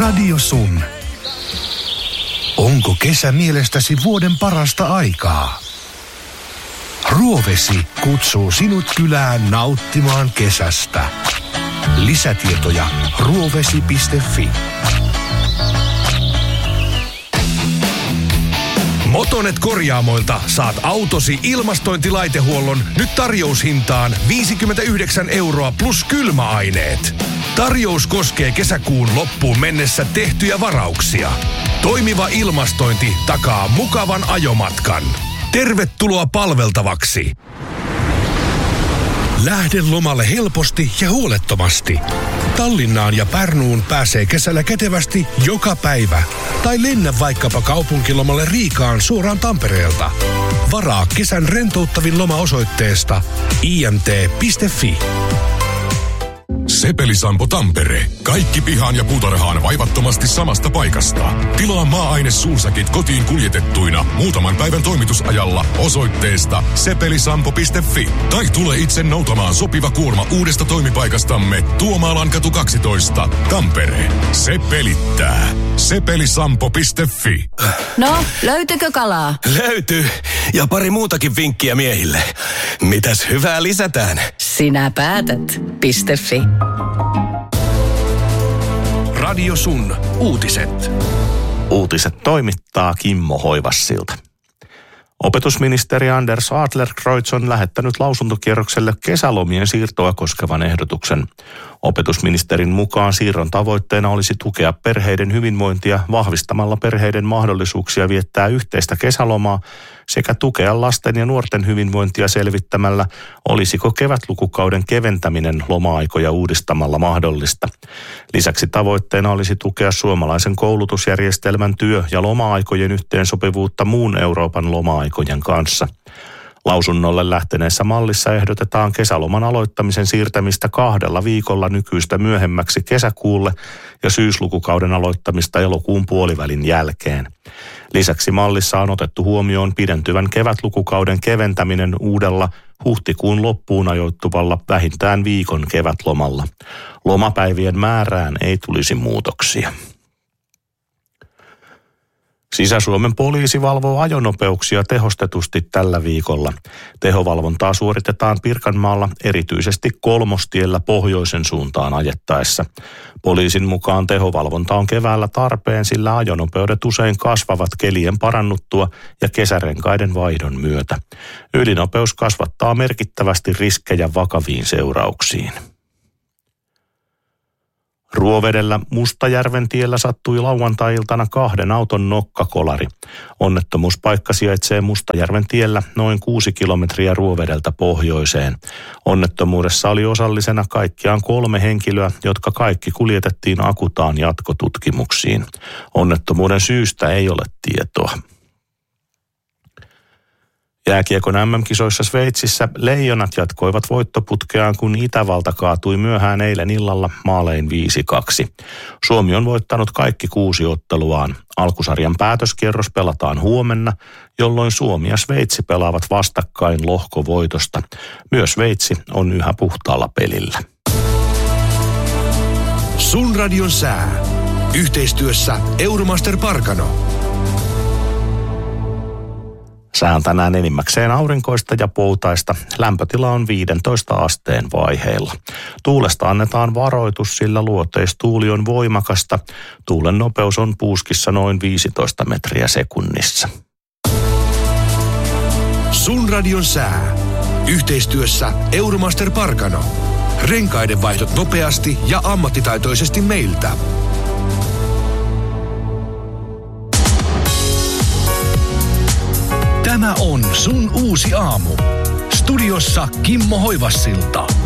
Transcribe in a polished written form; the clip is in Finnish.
Radio Sun. Onko kesä mielestäsi vuoden parasta aikaa? Ruovesi kutsuu sinut kylään nauttimaan kesästä. Lisätietoja ruovesi.fi. Motonet Korjaamoilta saat autosi ilmastointilaitehuollon nyt tarjoushintaan 59 € plus kylmäaineet. Tarjous koskee kesäkuun loppuun mennessä tehtyjä varauksia. Toimiva ilmastointi takaa mukavan ajomatkan. Tervetuloa palveltavaksi. Lähde lomalle helposti ja huolettomasti. Tallinnaan ja Pärnuun pääsee kesällä kätevästi joka päivä. Tai lennä vaikkapa kaupunkilomalle Riikaan suoraan Tampereelta. Varaa kesän rentouttavin loma osoitteesta imt.fi. Sepelisampo Tampere. Kaikki pihaan ja puutarhaan vaivattomasti samasta paikasta. Tilaa maa-aine suusäkit kotiin kuljetettuina muutaman päivän toimitusajalla osoitteesta sepelisampo.fi. Tai tule itse noutamaan sopiva kuorma uudesta toimipaikastamme Tuomaallankatu 12, Tampere. Se pelittää. Sepelisampo.fi. No, löytyykö kalaa? Löytyy. Ja pari muutakin vinkkiä miehille. Mitäs hyvää lisätään? Sinä päätät. .fi. Radio Sun. Uutiset. Uutiset toimittaa Kimmo Hoivassilta. Opetusministeri Anders Adlercreutz on lähettänyt lausuntokierrokselle kesälomien siirtoa koskevan ehdotuksen. Opetusministerin mukaan siirron tavoitteena olisi tukea perheiden hyvinvointia vahvistamalla perheiden mahdollisuuksia viettää yhteistä kesälomaa sekä tukea lasten ja nuorten hyvinvointia selvittämällä, olisiko kevätlukukauden keventäminen loma-aikoja uudistamalla mahdollista. Lisäksi tavoitteena olisi tukea suomalaisen koulutusjärjestelmän työ- ja loma-aikojen yhteensopivuutta muun Euroopan loma-aikojen kanssa. Lausunnolle lähteneessä mallissa ehdotetaan kesäloman aloittamisen siirtämistä 2 viikolla nykyistä myöhemmäksi kesäkuulle ja syyslukukauden aloittamista elokuun puolivälin jälkeen. Lisäksi mallissa on otettu huomioon pidentyvän kevätlukukauden keventäminen uudella huhtikuun loppuun ajoittuvalla vähintään viikon kevätlomalla. Lomapäivien määrään ei tulisi muutoksia. Sisä-Suomen poliisi valvoo ajonopeuksia tehostetusti tällä viikolla. Tehovalvontaa suoritetaan Pirkanmaalla erityisesti Kolmostiellä pohjoisen suuntaan ajettaessa. Poliisin mukaan tehovalvonta on keväällä tarpeen, sillä ajonopeudet usein kasvavat kelien parannuttua ja kesärenkaiden vaihdon myötä. Ylinopeus kasvattaa merkittävästi riskejä vakaviin seurauksiin. Ruovedellä Mustajärven tiellä sattui lauantai-iltana 2 auton nokkakolari. Onnettomuuspaikka sijaitsee Mustajärven tiellä noin 6 kilometriä Ruovedeltä pohjoiseen. Onnettomuudessa oli osallisena kaikkiaan 3 henkilöä, jotka kaikki kuljetettiin Akutaan jatkotutkimuksiin. Onnettomuuden syystä ei ole tietoa. Jääkiekon MM-kisoissa Sveitsissä Leijonat jatkoivat voittoputkeaan, kun Itävalta kaatui myöhään eilen illalla maalein 5-2. Suomi on voittanut kaikki 6 otteluaan. Alkusarjan päätöskierros pelataan huomenna, jolloin Suomi ja Sveitsi pelaavat vastakkain lohkovoitosta. Myös Sveitsi on yhä puhtaalla pelillä. Sun radion sää. Yhteistyössä Euromaster Parkano. Sää on tänään enimmäkseen aurinkoista ja poutaista. Lämpötila on 15 asteen vaiheilla. Tuulesta annetaan varoitus, sillä luoteistuuli on voimakasta. Tuulen nopeus on puuskissa noin 15 metriä sekunnissa. Sun radion sää. Yhteistyössä Euromaster Parkano. Renkaiden vaihdot nopeasti ja ammattitaitoisesti meiltä. Tämä on Sun uusi aamu. Studiossa Kimmo Hoivassilta.